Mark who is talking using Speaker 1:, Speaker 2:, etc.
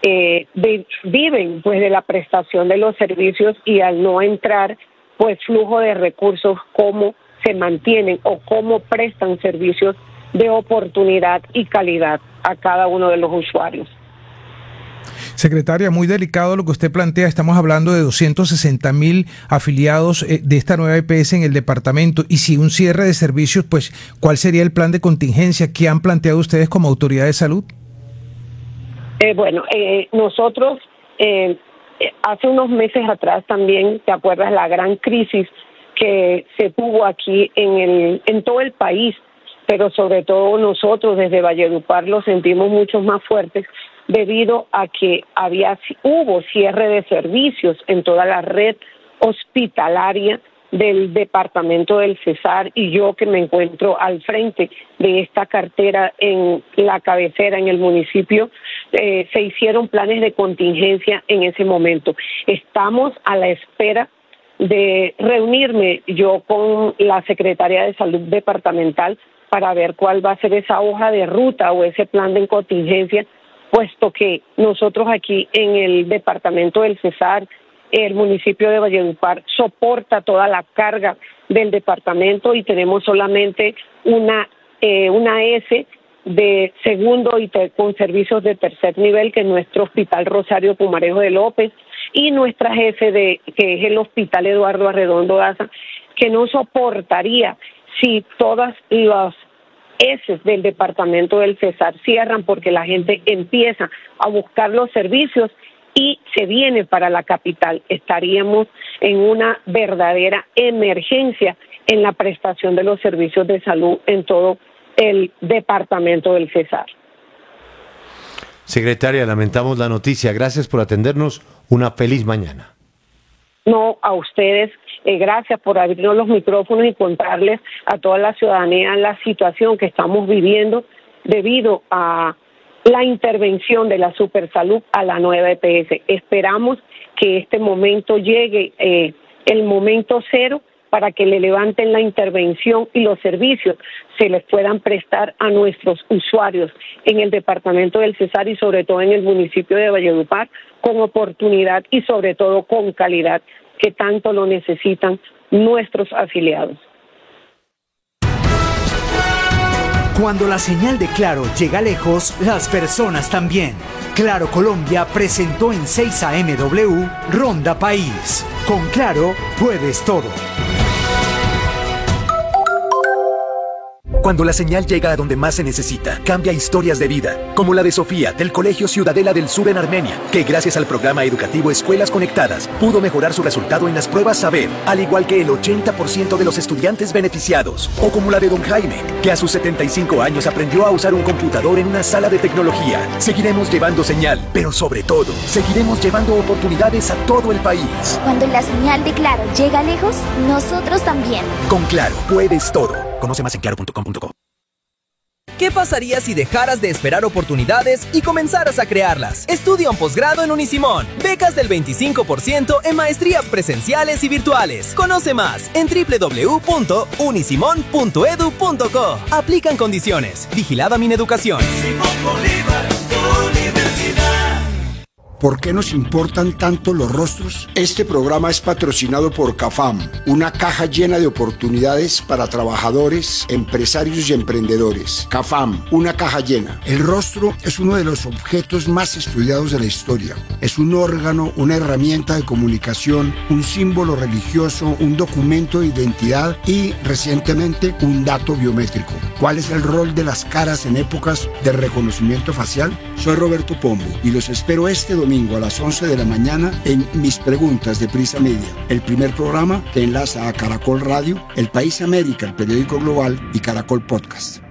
Speaker 1: viven pues de la prestación de los servicios, y al no entrar pues flujo de recursos, cómo se mantienen o cómo prestan servicios de oportunidad y calidad a cada uno de los usuarios.
Speaker 2: Secretaria, muy delicado lo que usted plantea. Estamos hablando de 260,000 afiliados de esta nueva EPS en el departamento, y si un cierre de servicios, pues, ¿cuál sería el plan de contingencia que han planteado ustedes como autoridad de salud?
Speaker 1: Nosotros hace unos meses atrás también, ¿te acuerdas la gran crisis que se tuvo aquí en todo el país? Pero sobre todo nosotros desde Valledupar lo sentimos mucho más fuertes, debido a que hubo cierre de servicios en toda la red hospitalaria del departamento del Cesar, y yo que me encuentro al frente de esta cartera en la cabecera, en el municipio, se hicieron planes de contingencia en ese momento. Estamos a la espera de reunirme yo con la Secretaría de Salud Departamental para ver cuál va a ser esa hoja de ruta o ese plan de contingencia, puesto que nosotros aquí en el departamento del Cesar, el municipio de Valledupar soporta toda la carga del departamento, y tenemos solamente una S de segundo y con servicios de tercer nivel, que es nuestro Hospital Rosario Pumarejo de López, y nuestra jefe que es el Hospital Eduardo Arredondo Daza, que no soportaría si todas las S del departamento del Cesar cierran, porque la gente empieza a buscar los servicios y se viene para la capital. Estaríamos en una verdadera emergencia en la prestación de los servicios de salud en todo el departamento del Cesar.
Speaker 3: Secretaria, lamentamos la noticia. Gracias por atendernos. Una feliz mañana.
Speaker 1: No, a ustedes, gracias por abrirnos los micrófonos y contarles a toda la ciudadanía la situación que estamos viviendo debido a la intervención de la Supersalud a la nueva EPS. Esperamos que este momento llegue, el momento cero, para que le levanten la intervención y los servicios se les puedan prestar a nuestros usuarios en el departamento del Cesar y sobre todo en el municipio de Valledupar, con oportunidad y sobre todo con calidad, que tanto lo necesitan nuestros afiliados.
Speaker 4: Cuando la señal de Claro llega lejos, las personas también. Claro Colombia presentó en 6 AMW Ronda País. Con Claro puedes todo. Cuando la señal llega a donde más se necesita, cambia historias de vida, como la de Sofía, del Colegio Ciudadela del Sur en Armenia, que gracias al programa educativo Escuelas Conectadas, pudo mejorar su resultado en las pruebas Saber, al igual que el 80% de los estudiantes beneficiados. O como la de don Jaime, que a sus 75 años aprendió a usar un computador en una sala de tecnología. Seguiremos llevando señal, pero sobre todo, seguiremos llevando oportunidades a todo el país.
Speaker 5: Cuando la señal de Claro llega lejos, nosotros también.
Speaker 4: Con Claro, puedes todo. Conoce más en claro.com.co.
Speaker 6: ¿Qué pasaría si dejaras de esperar oportunidades y comenzaras a crearlas? Estudia un posgrado en Unisimón. Becas del 25% en maestrías presenciales y virtuales. Conoce más en www.unisimon.edu.co. Aplican condiciones. Vigilada Mineducación.
Speaker 7: ¿Por qué nos importan tanto los rostros? Este programa es patrocinado por CAFAM, una caja llena de oportunidades para trabajadores, empresarios y emprendedores. CAFAM, una caja llena. El rostro es uno de los objetos más estudiados de la historia. Es un órgano, una herramienta de comunicación, un símbolo religioso, un documento de identidad y, recientemente, un dato biométrico. ¿Cuál es el rol de las caras en épocas de reconocimiento facial? Soy Roberto Pombo y los espero este domingo a las 11 de la mañana en Mis Preguntas de Prisa Media, el primer programa que enlaza a Caracol Radio, El País América, el periódico global, y Caracol Podcast.